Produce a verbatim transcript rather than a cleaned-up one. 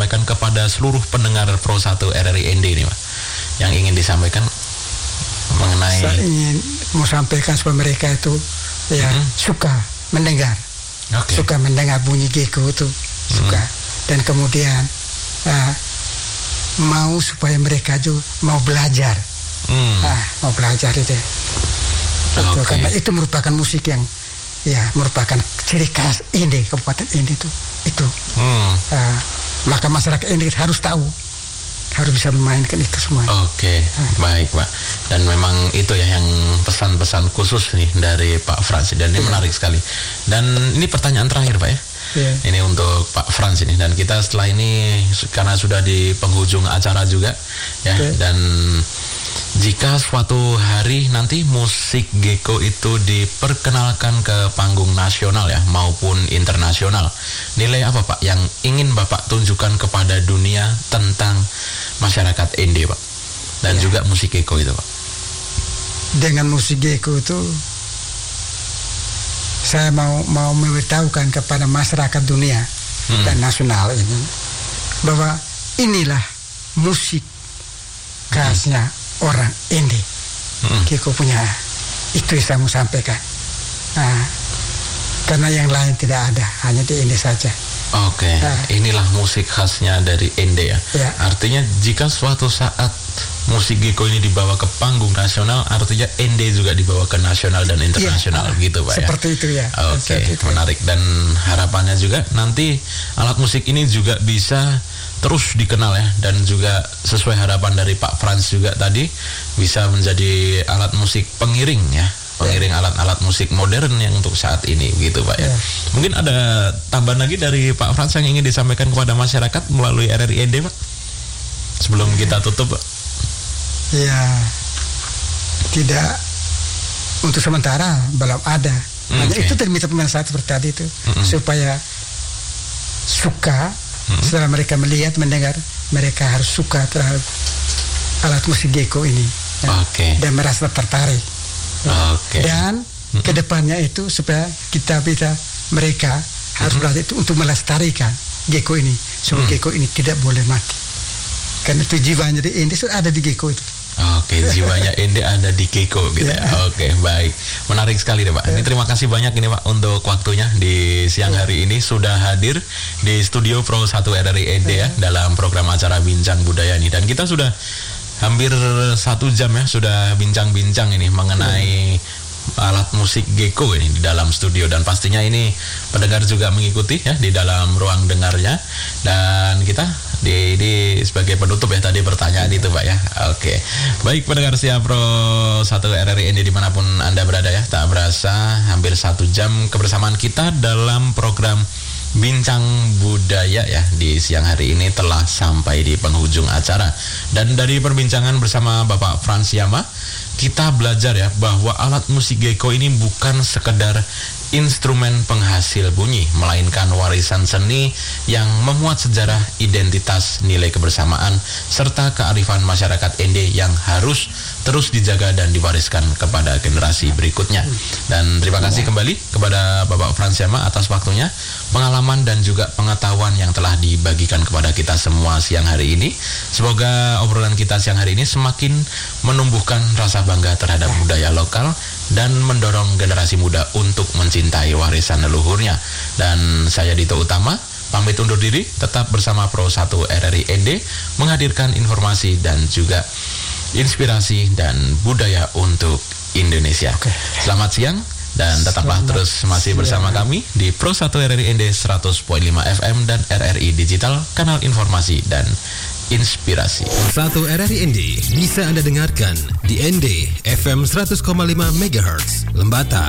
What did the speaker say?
disampaikan kepada seluruh pendengar Pro satu R R I N D ini, Pak? Yang ingin disampaikan mengenai... Saya ingin mau sampaikan supaya mereka itu ya mm-hmm. suka mendengar, okay. suka mendengar bunyi gecko itu, suka. Mm-hmm. Dan kemudian uh, mau supaya mereka juga mau belajar, mm. uh, mau belajar itu. Okay. Karena itu merupakan musik yang ya merupakan ciri khas Inde, Kabupaten Inde itu. Itu. Mm. Uh, maka masyarakat Inde harus tahu, harus bisa memainkan itu semua. Oke, okay, baik Pak. Dan memang itu ya yang pesan-pesan khusus nih dari Pak Frans, dan ini yeah. menarik sekali. Dan ini pertanyaan terakhir Pak ya. Yeah. Ini untuk Pak Frans ini, dan kita setelah ini karena sudah di penghujung acara juga ya, okay. dan jika suatu hari nanti musik gecko itu diperkenalkan ke panggung nasional ya maupun internasional, nilai apa Pak yang ingin Bapak tunjukkan kepada dunia tentang masyarakat Inde Pak, dan ya. juga musik gecko itu Pak? Dengan musik gecko itu saya mau mau memberitahukan kepada masyarakat dunia hmm. dan nasional ini bahwa inilah musik khasnya hmm. orang Inde. hmm. Gecko punya, itu yang saya mau sampaikan. Nah, karena yang lain tidak ada, hanya di Inde saja. Oke, okay. nah. inilah musik khasnya dari Inde ya. ya. Artinya jika suatu saat musik gecko ini dibawa ke panggung nasional, artinya Inde juga dibawa ke nasional dan internasional, ya, gitu Pak. Seperti ya? itu ya. Oke, okay, menarik. Dan harapannya juga nanti alat musik ini juga bisa terus dikenal ya, dan juga sesuai harapan dari Pak Frans juga tadi bisa menjadi alat musik pengiring ya, pengiring yeah. alat-alat musik modern yang untuk saat ini gitu Pak ya. Yeah. Mungkin ada tambahan lagi dari Pak Frans yang ingin disampaikan kepada masyarakat melalui R R I N D Pak sebelum yeah. kita tutup Pak? Ya, tidak, untuk sementara belum ada. Hanya okay. itu terminta pemain saat seperti tadi itu, mm-hmm. supaya suka. Hmm. Setelah mereka melihat, mendengar, mereka harus suka terhadap alat musik gecko ini, ya, okay. dan merasa tertarik. Okay. Dan hmm. kedepannya itu supaya kita bisa, mereka harus hmm. berlatih itu untuk melestarikan gecko ini, supaya hmm. gecko ini tidak boleh mati. Karena itu jiwanya di Inde ada di gecko itu. Oke, okay, jiwanya Inde ada di gecko gitu ya. ya. Oke, okay, baik. Menarik sekali deh Pak. Ini terima kasih banyak ini Pak untuk waktunya di siang hari ini sudah hadir di studio Pro satu R R I N D ya, dalam program acara Bincang Budaya ini. Dan kita sudah hampir satu jam ya sudah bincang-bincang ini mengenai alat musik gecko ini di dalam studio, dan pastinya ini pendengar juga mengikuti ya di dalam ruang dengarnya, dan kita di, di sebagai penutup ya tadi pertanyaan itu Pak ya. Oke, baik pendengar Setia Pro satu R R I N D dimanapun Anda berada ya, tak berasa hampir satu jam kebersamaan kita dalam program Bincang Budaya ya di siang hari ini telah sampai di penghujung acara. Dan dari perbincangan bersama Bapak Frans Yama, kita belajar ya bahwa alat musik gecko ini bukan sekedar instrumen penghasil bunyi, melainkan warisan seni yang memuat sejarah, identitas, nilai kebersamaan, serta kearifan masyarakat Inde yang harus terus dijaga dan diwariskan kepada generasi berikutnya. Dan terima kasih kembali kepada Bapak Frans Yama atas waktunya, pengalaman dan juga pengetahuan yang telah dibagikan kepada kita semua siang hari ini. Semoga obrolan kita siang hari ini semakin menumbuhkan rasa bangga terhadap budaya lokal dan mendorong generasi muda untuk mencintai warisan leluhurnya. Dan saya Dito Utama pamit undur diri, tetap bersama Pro satu R R I N D menghadirkan informasi dan juga inspirasi dan budaya untuk Indonesia. Oke. Selamat siang dan tetaplah Selamat terus masih siang. Bersama kami di Pro satu R R I N D seratus koma lima F M dan R R I Digital, kanal informasi dan inspirasi. satu R R I N D bisa Anda dengarkan di N D F M seratus koma lima megahertz Lembata.